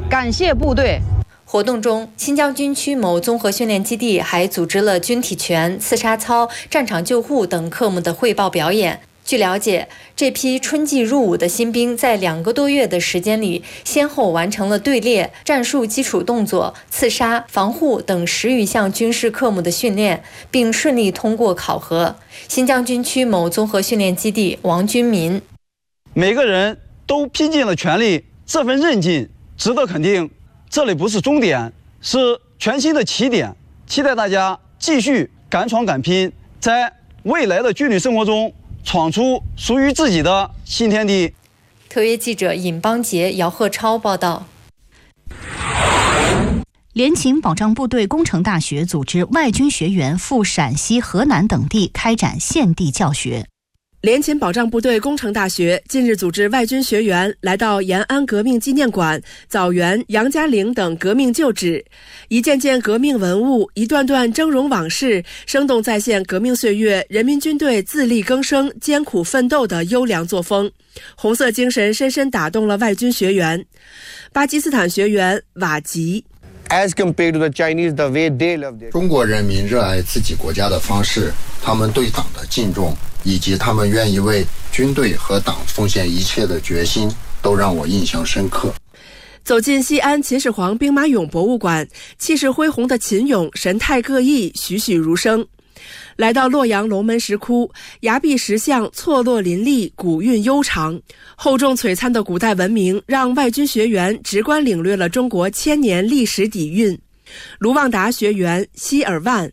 感谢部队。 活动中，新疆军区某综合训练基地还组织了军体拳、刺杀操、战场救护等科目的汇报表演。据了解，这批春季入伍的新兵在2个多月的时间里，先后完成了队列、战术基础动作、刺杀、防护等10余项军事科目的训练，并顺利通过考核。新疆军区某综合训练基地王军民： 每个人都拼尽了全力，这份韧劲值得肯定。这里不是终点，是全新的起点。期待大家继续敢闯敢拼，在未来的军旅生活中闯出属于自己的新天地。 特约记者尹邦杰、姚鹤超报道。 联勤保障部队工程大学组织外军学员赴陕西、河南等地开展现地教学。 联勤保障部队工程大学近日组织外军学员来到延安革命纪念馆、枣园、杨家岭等革命旧址，一件件革命文物，一段段峥嵘往事，生动再现革命岁月人民军队自力更生、艰苦奋斗的优良作风。红色精神深深打动了外军学员。巴基斯坦学员瓦吉。 中国人民热爱自己国家的方式，他们对党的敬重，以及他们愿意为军队和党奉献一切的决心，都让我印象深刻。 走进西安秦始皇兵马俑博物馆，气势恢宏的秦俑神态各异，栩栩如生。来到洛阳龙门石窟，崖壁石像错落林立，古韵悠长。厚重璀璨的古代文明让外军学员直观领略了中国千年历史底蕴。卢旺达学员希尔万：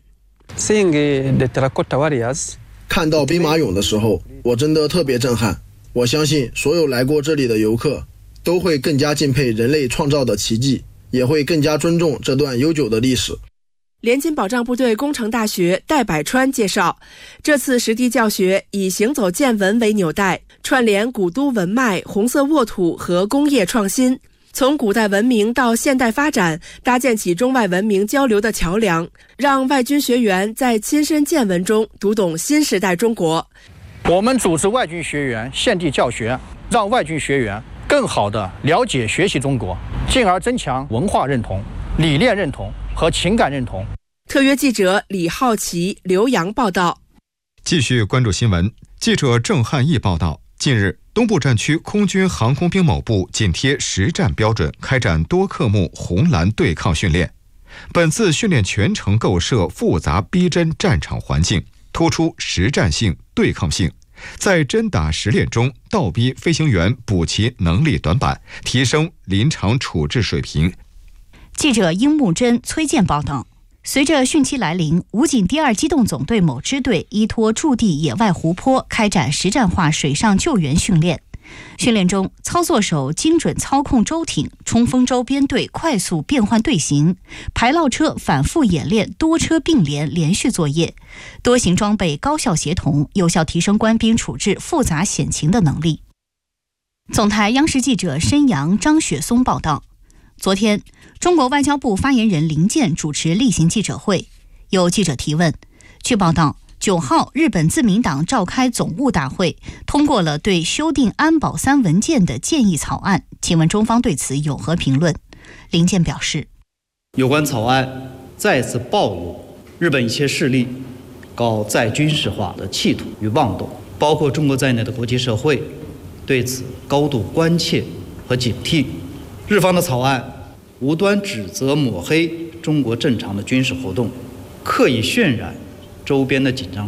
看到兵马俑的时候，我真的特别震撼。我相信所有来过这里的游客都会更加敬佩人类创造的奇迹，也会更加尊重这段悠久的历史。 联勤保障部队工程大学戴百川介绍，这次实地教学以行走见闻为纽带，串联古都文脉、红色沃土和工业创新，从古代文明到现代发展，搭建起中外文明交流的桥梁，让外军学员在亲身见闻中读懂新时代中国。 我们组织外军学员现地教学，让外军学员更好地了解学习中国，进而增强文化认同、理念认同和情感认同。 特约记者李浩奇、刘洋报道。 继续关注新闻，记者郑汉义报道，近日东部战区空军航空兵某部紧贴实战标准，开展多科目红蓝对抗训练。本次训练全程构设复杂逼真战场环境，突出实战性、对抗性，在真打实练中倒逼飞行员补齐能力短板，提升临场处置水平。 记者殷木真、崔健报道。随着汛期来临，武警第2机动总队某支队依托驻地野外湖泊开展实战化水上救援训练。训练中，操作手精准操控舟艇，冲锋舟编队快速变换队形，排涝车反复演练多车并联连续作业，多型装备高效协同，有效提升官兵处置复杂险情的能力。总台央视记者申阳、张雪松报道。昨天，中国外交部发言人林健主持例行记者会，有记者提问。据报道，9号日本自民党召开总务大会，通过了对修订安保3文件的建议草案，请问中方对此有何评论？林健表示， 有关草案再次暴露日本一些势力搞再军事化的企图与妄动，包括中国在内的国际社会对此高度关切和警惕。日方的草案无端指责抹黑中国正常的军事活动，刻意渲染周边的紧张